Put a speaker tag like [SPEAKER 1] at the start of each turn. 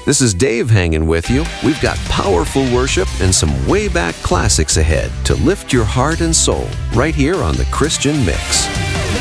[SPEAKER 1] This is Dave hanging with you. We've got powerful worship and some way back classics ahead to lift your heart and soul right here on The Christian Mix.